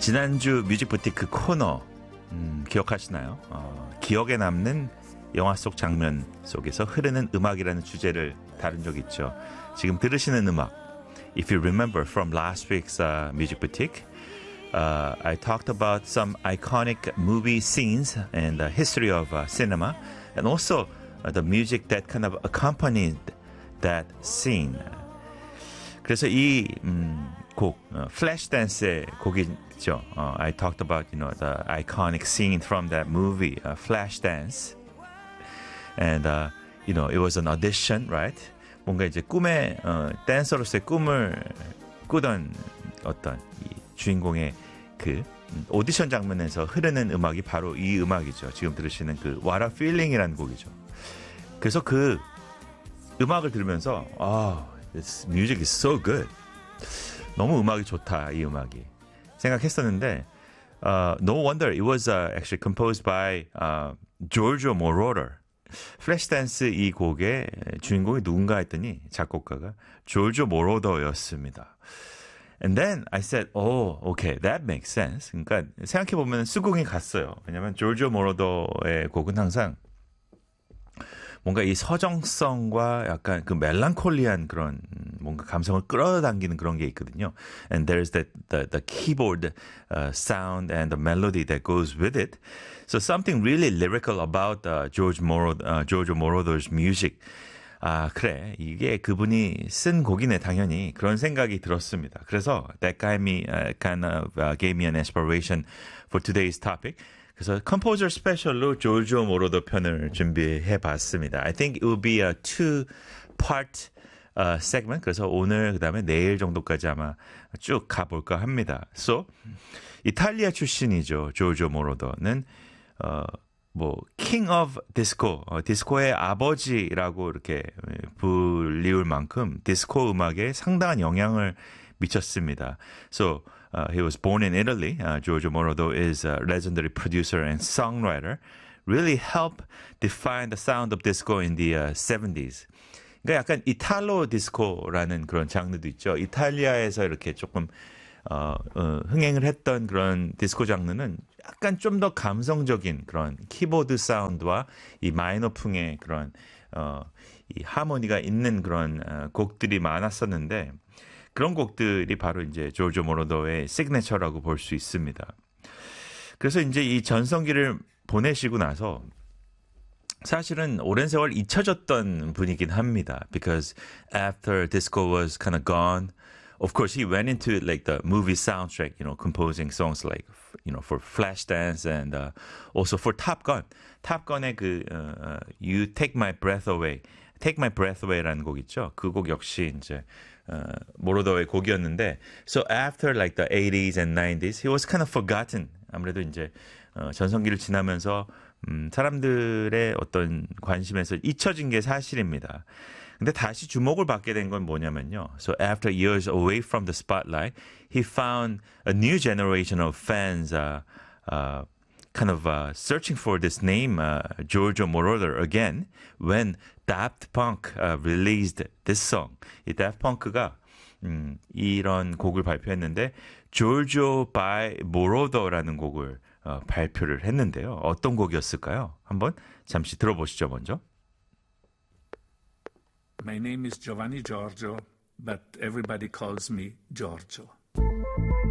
지난주 뮤직부티크 코너 기억하시나요? 기억에 남는 영화 속 장면 속에서 흐르는 음악이라는 주제를 다룬 적 있죠. 지금 들으시는 음악, if you remember from last week's Music Boutique, I talked about some iconic movie scenes and the history of cinema, and also the music that kind of accompanied that scene. 그래서 이 곡, Flashdance 곡이죠. I talked about, the iconic scene from that movie, Flashdance. And, it was an audition, right? 뭔가 이제 꿈의, 댄서로서의 꿈을 꾸던 어떤 이 주인공의 그 오디션 장면에서 흐르는 음악이 바로 이 음악이죠. 지금 들으시는 그 What a Feeling이라는 곡이죠. 그래서 그 음악을 들으면서, this music is so good. 너무 음악이 좋다, 이 음악이. 생각했었는데, no wonder it was actually composed by Giorgio Moroder. 플래시댄스 이 곡의 주인공이 누군가 했더니 작곡가가 조르조 모로더였습니다. And then I said, okay, that makes sense. 그러니까 생각해보면 수긍이 갔어요. 왜냐면 조르조 모로더의 곡은 항상 뭔가 이 서정성과 약간 그 멜랑콜리한 그런 뭔가 감성을 끌어당기는 그런 게 있거든요. And there's the keyboard sound and the melody that goes with it. So something really lyrical about Giorgio Moroder's music. 그래. 이게 그분이 쓴 곡이네, 당연히. 그런 생각이 들었습니다. 그래서 that kind of gave me an inspiration for today's topic. 그래서 컴포저 스페셜로 조르조 모로더 편을 준비해 봤습니다. I think it will be a two-part segment. 그래서 오늘 그다음에 내일 정도까지 아마 쭉 가볼까 합니다. So 이탈리아 출신이죠. 조르조 모로더는 king of disco, 디스코의 아버지라고 이렇게 불리울 만큼 디스코 음악에 상당한 영향을 미쳤습니다. So he was born in Italy. Giorgio Moroder is a legendary producer and songwriter. Really helped define the sound of disco in the 70s. 그러니까 약간 이탈로 디스코라는 그런 장르도 있죠. 이탈리아에서 이렇게 조금 흥행을 했던 그런 디스코 장르는 약간 좀 더 감성적인 그런 키보드 사운드와 이 마이너풍의 그런 이 하모니가 있는 그런 곡들이 많았었는데 그런 곡들이 바로 이제 조르조 모로더의 시그니처라고 볼 수 있습니다. 그래서 이제 이 전성기를 보내시고 나서 사실은 오랜 세월 잊혀졌던 분이긴 합니다. Because after disco was kind of gone, of course he went into like the movie soundtrack, composing songs like, for Flashdance and also for Top Gun. Top Gun의 그 You Take My Breath Away, Take My Breath Away라는 곡 있죠. 그 곡 역시 이제 모로더의 곡이었는데, so after like the 80s and 90s, he was kind of forgotten. 아무래도 이제 전성기를 지나면서 사람들의 어떤 관심에서 잊혀진 게 사실입니다. 근데 다시 주목을 받게 된 건 뭐냐면요. So after years away from the spotlight, he found a new generation of fans kind of searching for this name, Giorgio Moroder, again, when Daft Punk released this song. 이 Daft Punk가 이런 곡을 발표했는데, Giorgio by Moroder라는 곡을 발표를 했는데요. 어떤 곡이었을까요? 한번 잠시 들어보시죠, 먼저. My name is Giovanni Giorgio, but everybody calls me Giorgio.